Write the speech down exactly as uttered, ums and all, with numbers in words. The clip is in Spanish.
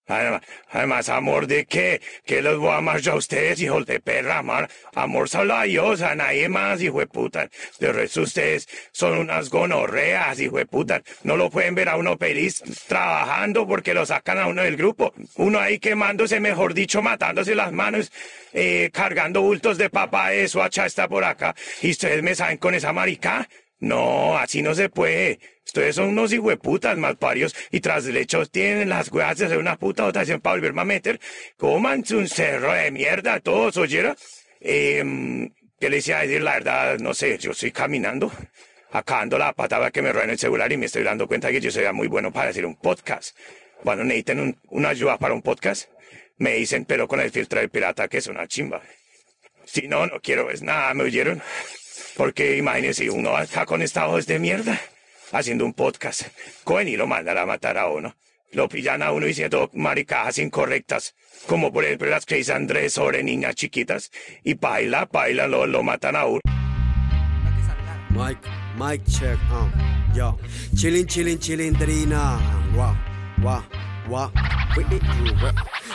Además, además, ¿amor de qué? ¿Qué los voy a amar yo a ustedes, hijos de perra? Amar, amor solo a Dios, a nadie más, hijo de puta. De resto, ustedes son unas gonorreas, hijo de puta. No lo pueden ver a uno feliz trabajando porque lo sacan a uno del grupo. Uno ahí quemándose, mejor dicho, matándose las manos, eh, cargando bultos de papa, eso, hacha está por acá. ¿Y ustedes me saben con esa marica? No, así no se puede. Ustedes son unos hijueputas malparios y tras el hecho tienen las huevas de hacer una puta dotación para volverme a meter. Cómanse un cerro de mierda todos, ¿oyeron? Eh, ¿Qué les iba a decir? La verdad, no sé, yo estoy caminando, acabando la patada que me roban el celular y me estoy dando cuenta que yo sería muy bueno para hacer un podcast. Bueno, necesitan un, una ayuda para un podcast. Me dicen, pero con el filtro del pirata que es una chimba. Si no, no quiero es nada, ¿me oyeron? Porque imagínense, uno acá con esta voz de mierda, haciendo un podcast, cogen y lo mandan a matar a uno. Lo pillan a uno diciendo maricadas incorrectas, como por ejemplo las que dice Andrés sobre niñas chiquitas, y paila, paila, lo, lo matan a uno. Mike, Mike check, uh, yo, chillin, chillin, chillin, drina, wow, wow, wow,